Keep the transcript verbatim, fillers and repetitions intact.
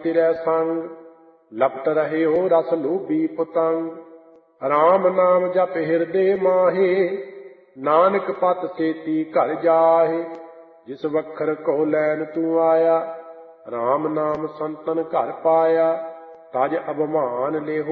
तेरै संग, लपट रहे हो रस लोभी पुतंग। राम नाम जप हिरदे माहे, नानक पत सेती घर जाहे। जिस वखर को लैन तू आया, राम नाम संतन घर पाया। तज अभिमान लेहो